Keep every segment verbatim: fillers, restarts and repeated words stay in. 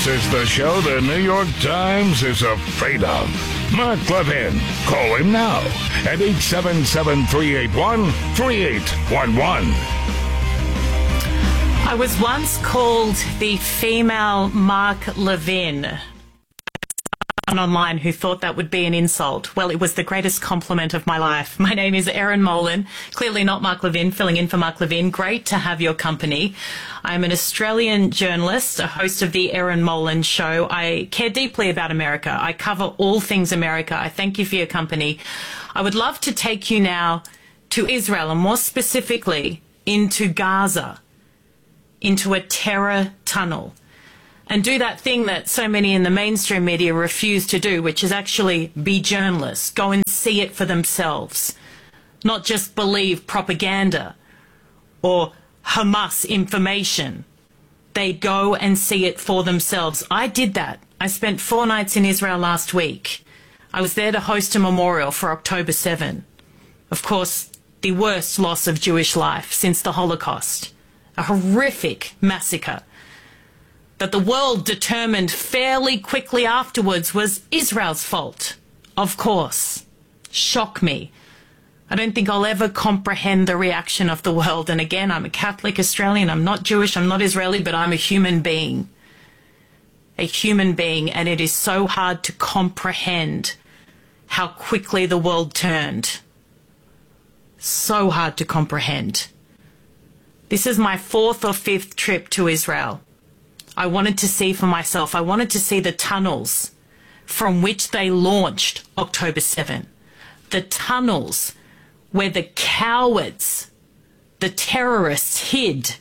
This is the show the New York Times is afraid of. Mark Levin. Call him now at eight seven seven, three eight one, three eight one one. I was once called the female Mark Levin. Online who thought that would be an insult. Well, it was the greatest compliment of my life. My name is Erin Molan, clearly not Mark Levin, filling in for Mark Levin. Great to have your company. I'm an Australian journalist, a host of the Erin Molan Show. I care deeply about America. I cover all things America. I thank you for your company. I would love to take you now to Israel, and more specifically into Gaza, into a terror tunnel, and do that thing that so many in the mainstream media refuse to do, which is actually be journalists, go and see it for themselves, not just believe propaganda or Hamas information. They go and see it for themselves. I did that. I spent four nights in Israel last week. I was there to host a memorial for October seventh. Of course, the worst loss of Jewish life since the Holocaust. A horrific massacre that the world determined fairly quickly afterwards was Israel's fault. Of course. Shock me. I don't think I'll ever comprehend the reaction of the world. And again, I'm a Catholic Australian. I'm not Jewish. I'm not Israeli, but I'm a human being. A human being. And it is so hard to comprehend how quickly the world turned. So hard to comprehend. This is my fourth or fifth trip to Israel. I wanted to see for myself. I wanted to see the tunnels from which they launched October seventh. The tunnels where the cowards, the terrorists hid.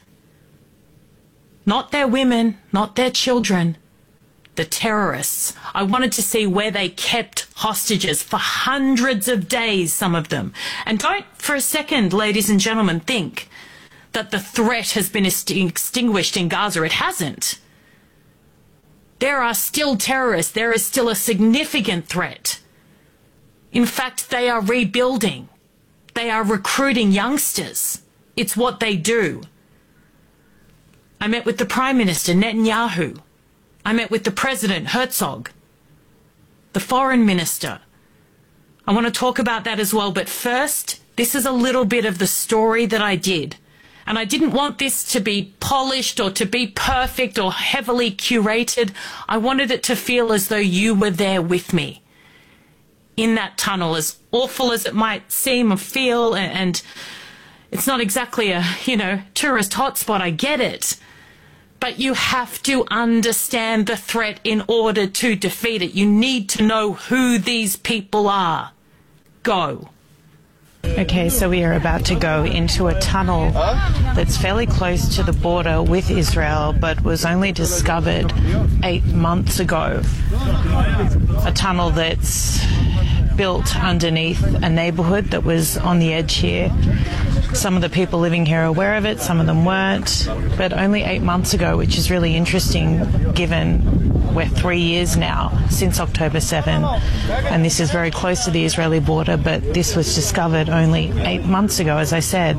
Not their women, not their children, the terrorists. I wanted to see where they kept hostages for hundreds of days, some of them. And don't for a second, ladies and gentlemen, think that the threat has been extinguished in Gaza. It hasn't. There are still terrorists. There is still a significant threat. In fact, they are rebuilding. They are recruiting youngsters. It's what they do. I met with the Prime Minister, Netanyahu. I met with the President, Herzog. The Foreign Minister. I want to talk about that as well. But first, this is a little bit of the story that I did. And I didn't want this to be polished or to be perfect or heavily curated. I wanted it to feel as though you were there with me in that tunnel, as awful as it might seem or feel. And it's not exactly a, you know, tourist hotspot. I get it. But you have to understand the threat in order to defeat it. You need to know who these people are. Go. Okay, so we are about to go into a tunnel that's fairly close to the border with Israel, but was only discovered eight months ago. A tunnel that's built underneath a neighbourhood that was on the edge here. Some of the people living here are aware of it, some of them weren't, but only eight months ago, which is really interesting given we're three years now since October seventh, and this is very close to the Israeli border, but this was discovered only eight months ago, as I said.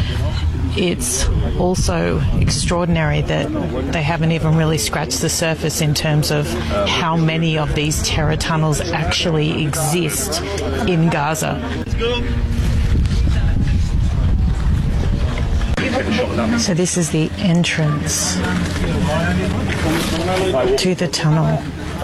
It's also extraordinary that they haven't even really scratched the surface in terms of how many of these terror tunnels actually exist in Gaza. So this is the entrance to the tunnel.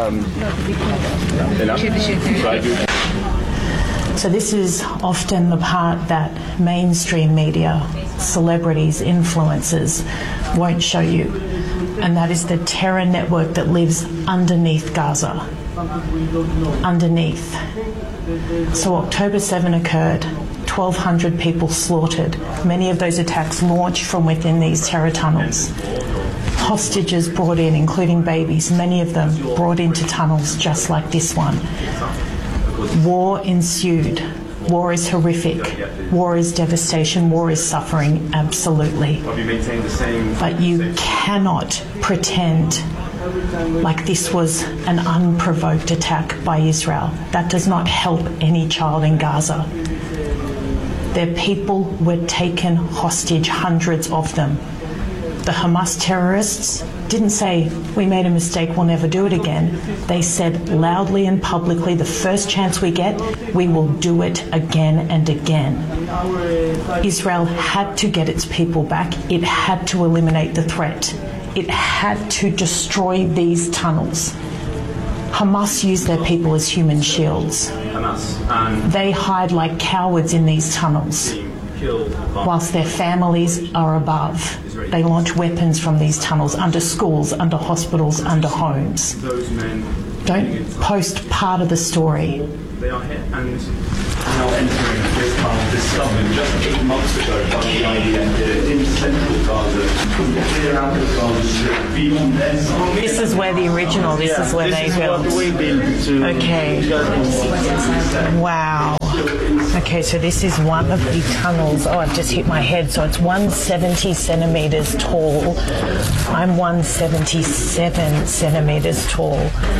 So this is often the part that mainstream media, celebrities, influencers won't show you, and that is the terror network that lives underneath Gaza. Underneath. So October seventh occurred. twelve hundred people slaughtered. Many of those attacks launched from within these terror tunnels. Hostages brought in, including babies, many of them brought into tunnels just like this one. War ensued. War is horrific. War is devastation. War is suffering, absolutely. But you cannot pretend like this was an unprovoked attack by Israel. That does not help any child in Gaza. Their people were taken hostage, hundreds of them. The Hamas terrorists didn't say, we made a mistake, we'll never do it again. They said loudly and publicly, the first chance we get, we will do it again and again. Israel had to get its people back. It had to eliminate the threat. It had to destroy these tunnels. Hamas used their people as human shields. They hide like cowards in these tunnels, whilst their families are above. They launch weapons from these tunnels under schools, under hospitals, under homes. Don't post part of the story. They are here and now entering this tunnel discovered just eight months ago by the I D F in central Gaza. Clear out of Gaza Strip beyond their side. This is where the original, this yeah, is where this they is built. What we built to okay. Wow. Okay, so this is one of the tunnels. Oh, I've just hit my head. So it's one hundred seventy centimetres tall. I'm one hundred seventy-seven centimetres tall.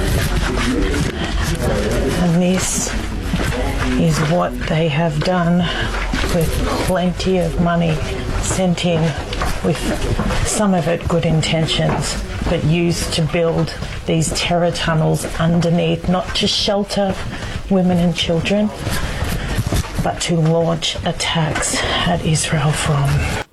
And this is what they have done with plenty of money sent in, with some of it good intentions, but used to build these terror tunnels underneath, not to shelter women and children, but to launch attacks at Israel from.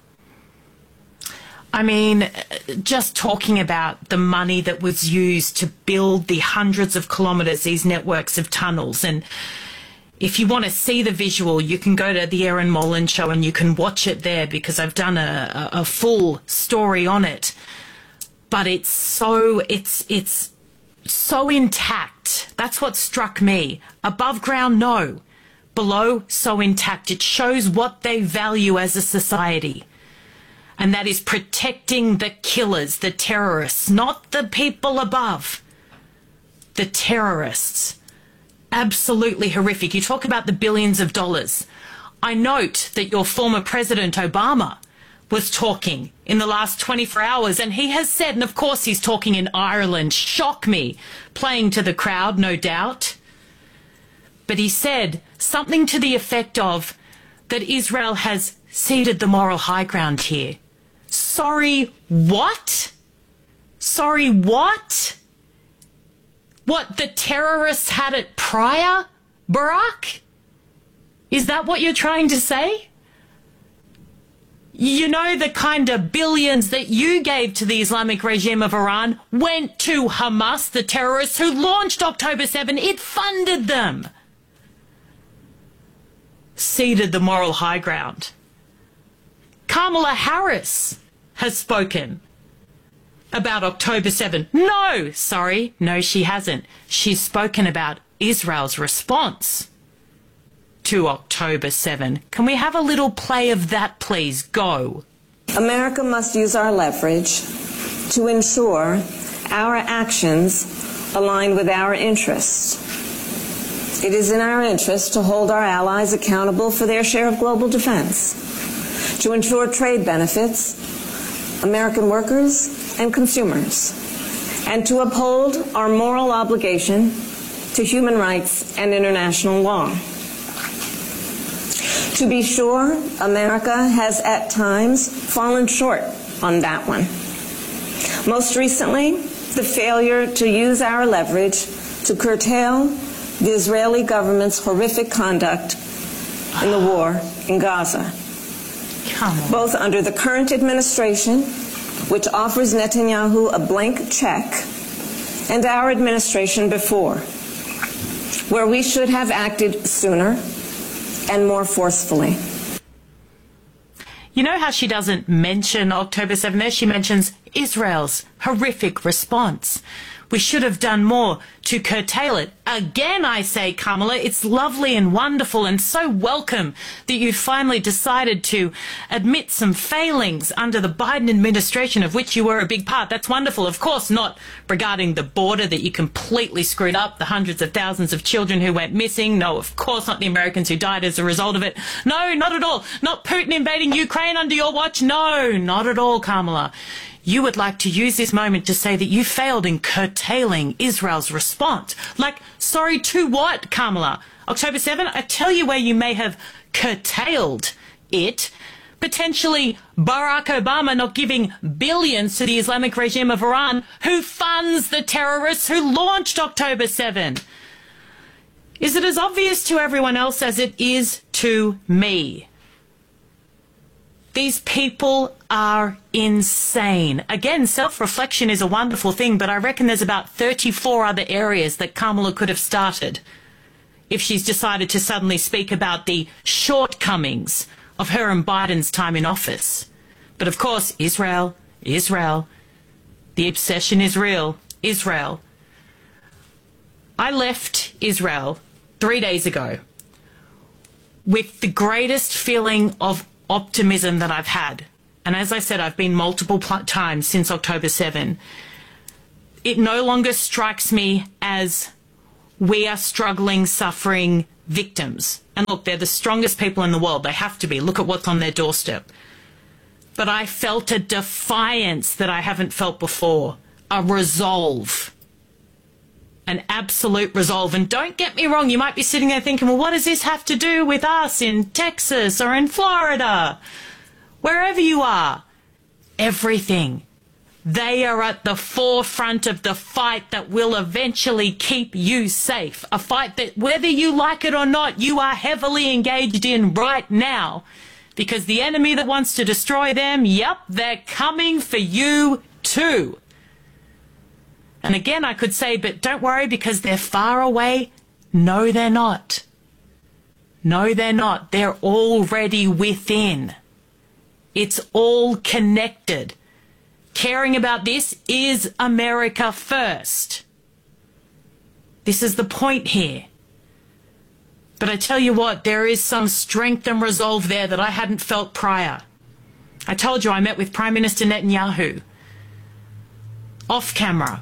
I mean, just talking about the money that was used to build the hundreds of kilometres, these networks of tunnels. And if you want to see the visual, you can go to the Erin Molan show and you can watch it there, because I've done a, a full story on it. But it's so, it's, it's so intact. That's what struck me. Above ground, no. Below, so intact. It shows what they value as a society. And that is protecting the killers, the terrorists, not the people above. The terrorists. Absolutely horrific. You talk about the billions of dollars. I note that your former President Obama was talking in the last twenty-four hours, and he has said, and of course he's talking in Ireland, shock me, playing to the crowd, no doubt. But he said something to the effect of that Israel has ceded the moral high ground here. Sorry, what? Sorry, what? What, the terrorists had it prior, Barack? Is that what you're trying to say? You know, the kind of billions that you gave to the Islamic regime of Iran went to Hamas, the terrorists who launched October seventh. It funded them. Ceded the moral high ground. Kamala Harris has spoken about October seventh. No, sorry, no, she hasn't. She's spoken about Israel's response to October seventh. Can we have a little play of that, please? Go. America must use our leverage to ensure our actions align with our interests. It is in our interest to hold our allies accountable for their share of global defense, to ensure trade benefits, American workers and consumers, and to uphold our moral obligation to human rights and international law. To be sure, America has at times fallen short on that one. Most recently, the failure to use our leverage to curtail the Israeli government's horrific conduct in the war in Gaza. Come on. Both under the current administration, which offers Netanyahu a blank check, and our administration before, where we should have acted sooner and more forcefully. You know how she doesn't mention October seventh there? She mentions Israel's horrific response. We should have done more to curtail it. Again, I say, Kamala, it's lovely and wonderful and so welcome that you finally decided to admit some failings under the Biden administration, of which you were a big part. That's wonderful. Of course, not regarding the border that you completely screwed up, the hundreds of thousands of children who went missing. No, of course not the Americans who died as a result of it. No, not at all. Not Putin invading Ukraine under your watch. No, not at all, Kamala. You would like to use this moment to say that you failed in curtailing Israel's response. Like, sorry, to what, Kamala? October seventh? I tell you where you may have curtailed it, Potentially Barack Obama not giving billions to the Islamic regime of Iran, who funds the terrorists who launched October seventh. Is it as obvious to everyone else as it is to me? These people are insane. Again, self-reflection is a wonderful thing, but I reckon there's about thirty-four other areas that Kamala could have started if she's decided to suddenly speak about the shortcomings of her and Biden's time in office. But of course, Israel, Israel, the obsession is real, Israel. I left Israel three days ago with the greatest feeling of optimism that I've had. And as I said, I've been multiple times since October seventh. It no longer strikes me as we are struggling, suffering victims. And look, they're the strongest people in the world. They have to be. Look at what's on their doorstep. But I felt a defiance that I haven't felt before, a resolve, an absolute resolve. And don't get me wrong, you might be sitting there thinking, well, what does this have to do with us in Texas or in Florida? Wherever you are, everything. They are at the forefront of the fight that will eventually keep you safe. A fight that, whether you like it or not, you are heavily engaged in right now. Because the enemy that wants to destroy them, yep, they're coming for you too. And again, I could say, but don't worry because they're far away. No, they're not. No, they're not. They're already within. It's all connected. Caring about this is America first. This is the point here. But I tell you what, there is some strength and resolve there that I hadn't felt prior. I told you I met with Prime Minister Netanyahu off camera.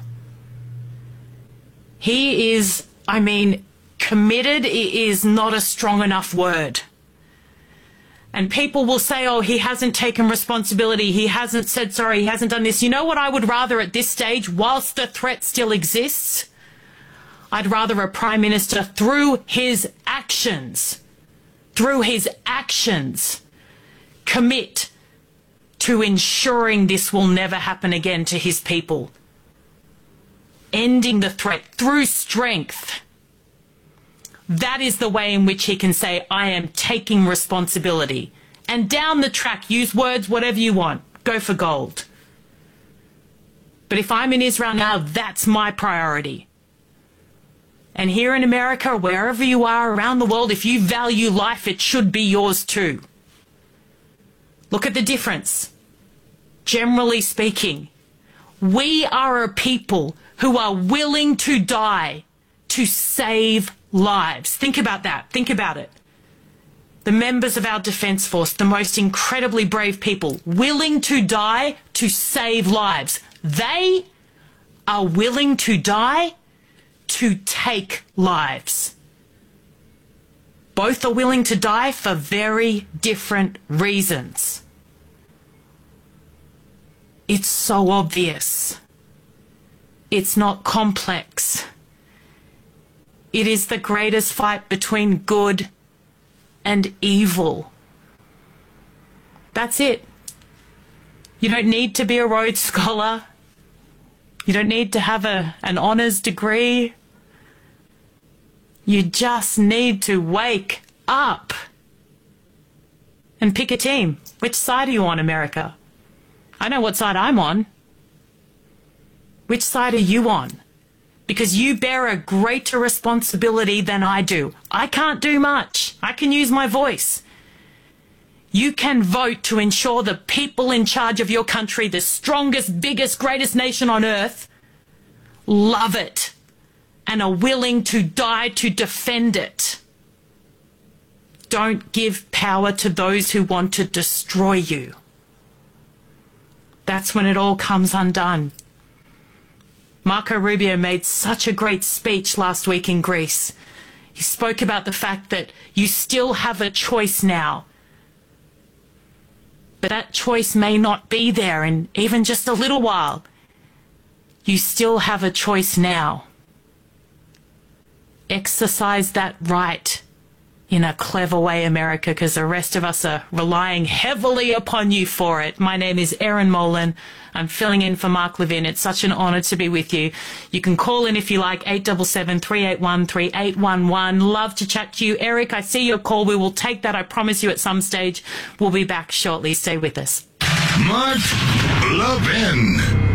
He is, I mean, committed is not a strong enough word. And people will say, oh, he hasn't taken responsibility, he hasn't said sorry, he hasn't done this. You know what I would rather at this stage, whilst the threat still exists? I'd rather a Prime Minister, through his actions, through his actions, commit to ensuring this will never happen again to his people. Ending the threat through strength. That is the way in which he can say, I am taking responsibility. And down the track, use words, whatever you want. Go for gold. But if I'm in Israel now, that's my priority. And here in America, wherever you are around the world, if you value life, it should be yours too. Look at the difference. Generally speaking, we are a people who are willing to die to save lives. Think about that. Think about it. The members of our Defence Force, the most incredibly brave people, willing to die to save lives. They are willing to die to take lives. Both are willing to die for very different reasons. It's so obvious. It's not complex. It is the greatest fight between good and evil. That's it. You don't need to be a Rhodes Scholar. You don't need to have a, an honours degree. You just need to wake up and pick a team. Which side are you on, America? I know what side I'm on. Which side are you on? Because you bear a greater responsibility than I do. I can't do much. I can use my voice. You can vote to ensure the people in charge of your country, the strongest, biggest, greatest nation on earth, love it and are willing to die to defend it. Don't give power to those who want to destroy you. That's when it all comes undone. Marco Rubio made such a great speech last week in Greece. He spoke about the fact that you still have a choice now. But that choice may not be there in even just a little while. You still have a choice now. Exercise that right in a clever way, America, because the rest of us are relying heavily upon you for it. My name is Erin Molan. I'm filling in for Mark Levin. It's such an honour to be with you. You can call in if you like, eight seven seven, three eight one, three eight one one. Love to chat to you. Eric, I see your call. We will take that. I promise you at some stage. We'll be back shortly. Stay with us. Mark Levin.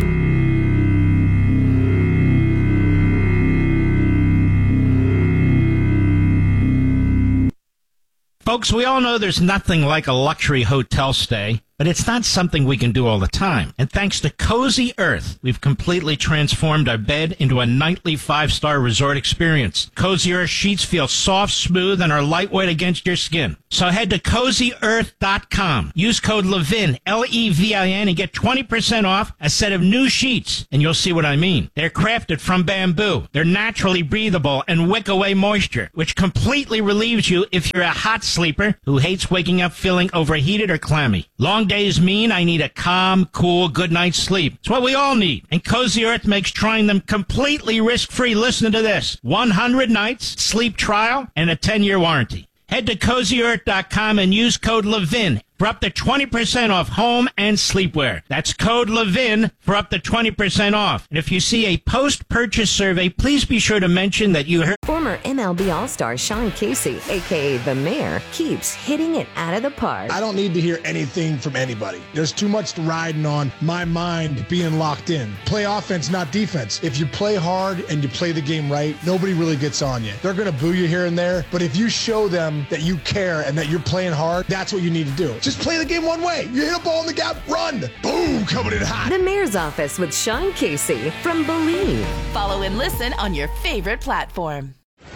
Folks, we all know there's nothing like a luxury hotel stay, but it's not something we can do all the time. And thanks to Cozy Earth, we've completely transformed our bed into a nightly five-star resort experience. Cozy Earth sheets feel soft, smooth, and are lightweight against your skin. So head to cozy earth dot com. Use code LEVIN, L E V I N, and get twenty percent off a set of new sheets. And you'll see what I mean. They're crafted from bamboo. They're naturally breathable and wick away moisture, which completely relieves you if you're a hot sleeper who hates waking up feeling overheated or clammy. Long days mean I need a calm, cool, good night's sleep. It's what we all need. And Cozy Earth makes trying them completely risk-free. Listen to this. one hundred nights, sleep trial, and a ten-year warranty. Head to cozy earth dot com and use code LEVIN for up to twenty percent off home and sleepwear. That's code LEVIN for up to twenty percent off. And if you see a post-purchase survey, please be sure to mention that you heard... Former M L B All-Star Sean Casey, a k a. The Mayor, keeps hitting it out of the park. I don't need to hear anything from anybody. There's too much riding on my mind being locked in. Play offense, not defense. If you play hard and you play the game right, nobody really gets on you. They're going to boo you here and there, but if you show them that you care and that you're playing hard, that's what you need to do. Just play the game one way. You hit a ball in the gap, run. Boom, coming in hot. The Mayor's Office with Sean Casey from Believe. Follow and listen on your favorite platform.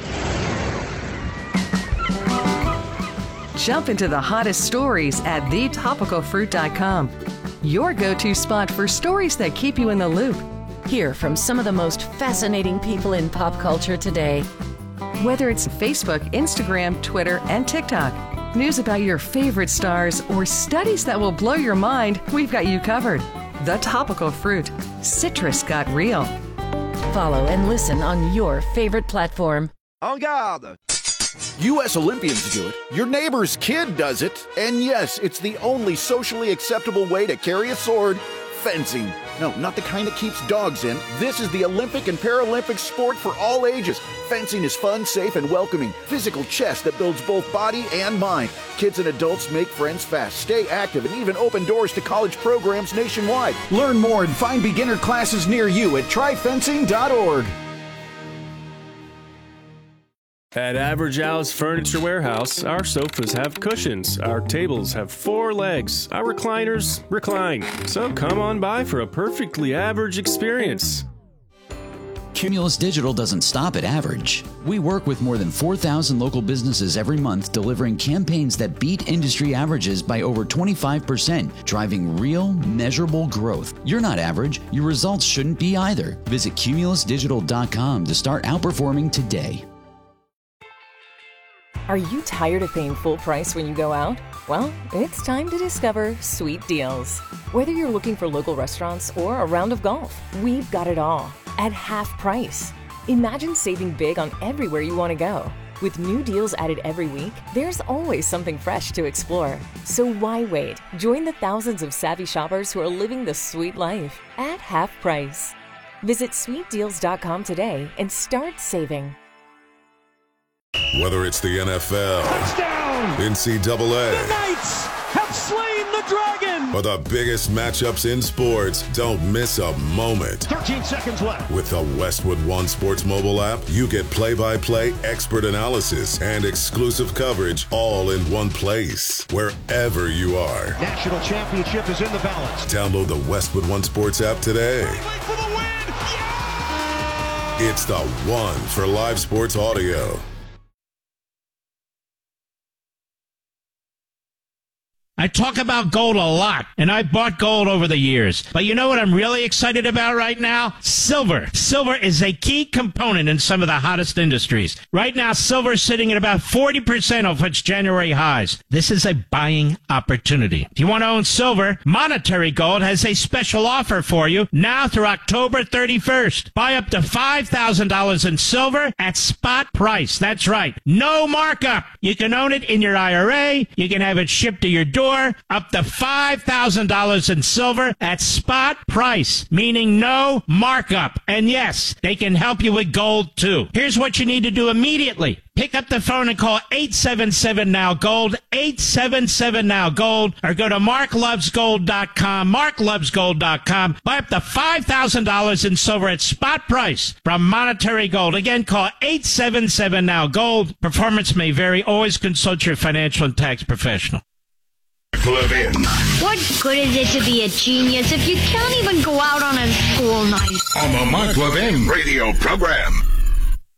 Jump into the hottest stories at the topical fruit dot com. Your go-to spot for stories that keep you in the loop. Hear from some of the most fascinating people in pop culture today. Whether it's Facebook, Instagram, Twitter, and TikTok, news about your favorite stars, or studies that will blow your mind, we've got you covered. The Topical Fruit. Citrus got real. Follow and listen on your favorite platform. En garde! U S Olympians do it, your neighbor's kid does it, and yes, it's the only socially acceptable way to carry a sword, fencing. No, not the kind that keeps dogs in. This is the Olympic and Paralympic sport for all ages. Fencing is fun, safe, and welcoming. Physical chess that builds both body and mind. Kids and adults make friends fast, stay active, and even open doors to college programs nationwide. Learn more and find beginner classes near you at try fencing dot org. At Average Al's Furniture Warehouse, our sofas have cushions, our tables have four legs, our recliners recline. So come on by for a perfectly average experience. Cumulus Digital doesn't stop at average. We work with more than four thousand local businesses every month, delivering campaigns that beat industry averages by over twenty-five percent, driving real, measurable growth. You're not average. Your results shouldn't be either. Visit cumulus digital dot com to start outperforming today. Are you tired of paying full price when you go out? Well, it's time to discover Sweet Deals. Whether you're looking for local restaurants or a round of golf, we've got it all at half price. Imagine saving big on everywhere you want to go. With new deals added every week, there's always something fresh to explore. So why wait? Join the thousands of savvy shoppers who are living the sweet life at half price. Visit sweet deals dot com today and start saving. Whether it's the N F L, touchdown, N C double A, the Knights have slain the dragon, or the biggest matchups in sports, don't miss a moment. thirteen seconds left. With the Westwood One Sports mobile app, you get play-by-play expert analysis and exclusive coverage all in one place, wherever you are. National championship is in the balance. Download the Westwood One Sports app today. For the win. Yeah! It's the one for live sports audio. I talk about gold a lot, and I've bought gold over the years. But you know what I'm really excited about right now? Silver. Silver is a key component in some of the hottest industries. Right now, silver is sitting at about forty percent of its January highs. This is a buying opportunity. If you want to own silver, Monetary Gold has a special offer for you now through October thirty-first. Buy up to five thousand dollars in silver at spot price. That's right. No markup. You can own it in your I R A. You can have it shipped to your door. Up to five thousand dollars in silver at spot price, meaning no markup. And yes, they can help you with gold too. Here's what you need to do immediately. Pick up the phone and call eight seven seven now gold, eight seven seven now gold, or go to mark loves gold dot com, mark loves gold dot com. Buy up to five thousand dollars in silver at spot price from Monetary Gold. Again, call eight seven seven now gold. Performance may vary. Always consult your financial and tax professional. Levin. What good is it to be a genius if you can't even go out on a school night? On the Mark Levin radio program.